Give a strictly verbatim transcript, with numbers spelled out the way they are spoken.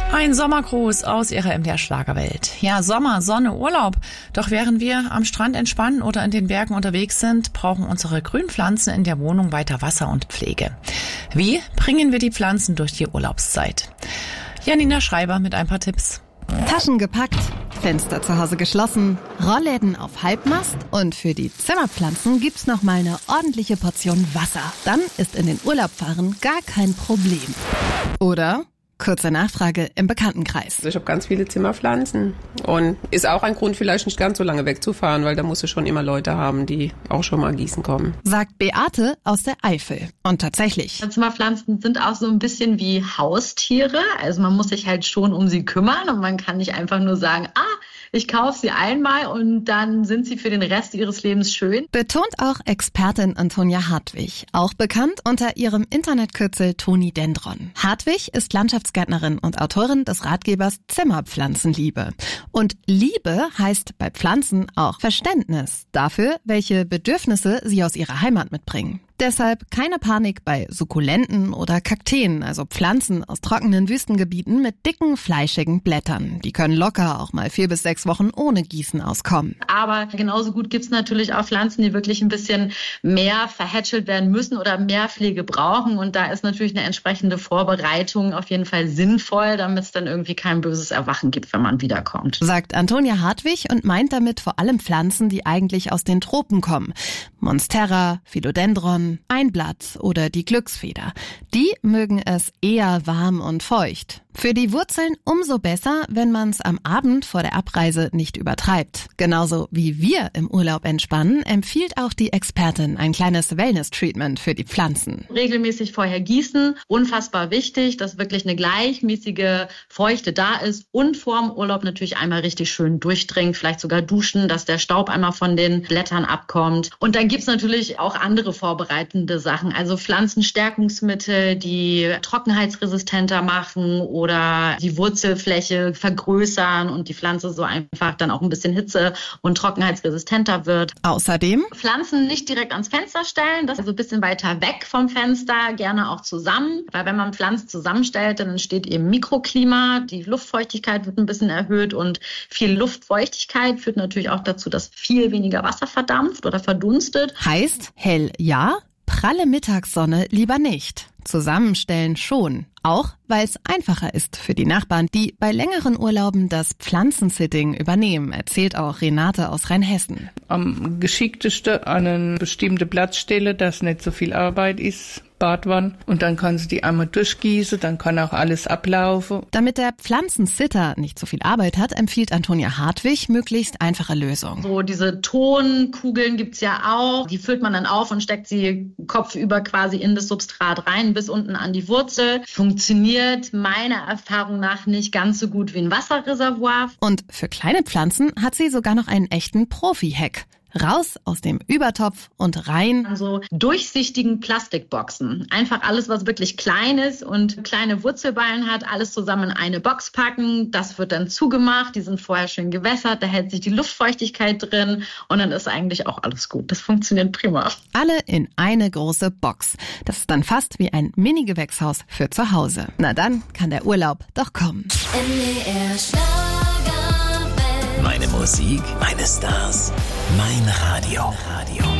Ein Sommergruß aus Ihrer M D R Schlagerwelt. Ja, Sommer, Sonne, Urlaub. Doch während wir am Strand entspannen oder in den Bergen unterwegs sind, brauchen unsere Grünpflanzen in der Wohnung weiter Wasser und Pflege. Wie bringen wir die Pflanzen durch die Urlaubszeit? Janina Schreiber mit ein paar Tipps. Taschen gepackt, Fenster zu Hause geschlossen, Rollläden auf Halbmast und für die Zimmerpflanzen gibt's noch mal eine ordentliche Portion Wasser. Dann ist in den Urlaub fahren gar kein Problem. Oder? Kurze Nachfrage im Bekanntenkreis. Ich habe ganz viele Zimmerpflanzen und ist auch ein Grund, vielleicht nicht ganz so lange wegzufahren, weil da musst du schon immer Leute haben, die auch schon mal gießen kommen. Sagt Beate aus der Eifel. Und tatsächlich. Zimmerpflanzen sind auch so ein bisschen wie Haustiere. Also man muss sich halt schon um sie kümmern und man kann nicht einfach nur sagen, ah, ich kaufe sie einmal und dann sind sie für den Rest ihres Lebens schön. Betont auch Expertin Antonia Hartwig, auch bekannt unter ihrem Internetkürzel Tonidendron. Hartwig ist Landschaftsgärtnerin und Autorin des Ratgebers Zimmerpflanzenliebe. Und Liebe heißt bei Pflanzen auch Verständnis dafür, welche Bedürfnisse sie aus ihrer Heimat mitbringen. Deshalb keine Panik bei Sukkulenten oder Kakteen, also Pflanzen aus trockenen Wüstengebieten mit dicken, fleischigen Blättern. Die können locker auch mal vier bis sechs Wochen ohne Gießen auskommen. Aber genauso gut gibt's natürlich auch Pflanzen, die wirklich ein bisschen mehr verhätschelt werden müssen oder mehr Pflege brauchen. Und da ist natürlich eine entsprechende Vorbereitung auf jeden Fall sinnvoll, damit es dann irgendwie kein böses Erwachen gibt, wenn man wiederkommt. Sagt Antonia Hartwig und meint damit vor allem Pflanzen, die eigentlich aus den Tropen kommen. Monstera, Philodendron, Einblatt oder die Glücksfeder. Die mögen es eher warm und feucht. Für die Wurzeln umso besser, wenn man es am Abend vor der Abreise nicht übertreibt. Genauso wie wir im Urlaub entspannen, empfiehlt auch die Expertin ein kleines Wellness-Treatment für die Pflanzen. Regelmäßig vorher gießen, unfassbar wichtig, dass wirklich eine gleichmäßige Feuchte da ist und vorm Urlaub natürlich einmal richtig schön durchdringt, vielleicht sogar duschen, dass der Staub einmal von den Blättern abkommt. Und dann gibt's natürlich auch andere vorbereitende Sachen, also Pflanzenstärkungsmittel, die trockenheitsresistenter machen oder die Wurzelfläche vergrößern und die Pflanze so einfach dann auch ein bisschen hitze- und trockenheitsresistenter wird. Außerdem Pflanzen nicht direkt ans Fenster stellen, das ist also ein bisschen weiter weg vom Fenster, gerne auch zusammen, weil wenn man Pflanzen zusammenstellt, dann entsteht eben Mikroklima, die Luftfeuchtigkeit wird ein bisschen erhöht und viel Luftfeuchtigkeit führt natürlich auch dazu, dass viel weniger Wasser verdampft oder verdunstet. Heißt, hell ja, pralle Mittagssonne lieber nicht. Zusammenstellen schon. Auch, weil es einfacher ist für die Nachbarn, die bei längeren Urlauben das Pflanzensitting übernehmen, erzählt auch Renate aus Rheinhessen. Am geschicktesten an eine bestimmte Platzstelle, dass nicht so viel Arbeit ist, Badwanne. Und dann kann sie die einmal durchgießen, dann kann auch alles ablaufen. Damit der Pflanzensitter nicht so viel Arbeit hat, empfiehlt Antonia Hartwig möglichst einfache Lösungen. So diese Tonkugeln gibt's ja auch. Die füllt man dann auf und steckt sie kopfüber quasi in das Substrat rein, bis unten an die Wurzel. Funktioniert meiner Erfahrung nach nicht ganz so gut wie ein Wasserreservoir. Und für kleine Pflanzen hat sie sogar noch einen echten Profi-Hack. Raus aus dem Übertopf und rein. Also durchsichtigen Plastikboxen. Einfach alles, was wirklich klein ist und kleine Wurzelballen hat, alles zusammen in eine Box packen. Das wird dann zugemacht. Die sind vorher schön gewässert. Da hält sich die Luftfeuchtigkeit drin und dann ist eigentlich auch alles gut. Das funktioniert prima. Alle in eine große Box. Das ist dann fast wie ein Mini-Gewächshaus für zu Hause. Na dann kann der Urlaub doch kommen. M D R Schlagerwelt. Meine Musik, meine Stars, mein Radio. Radio.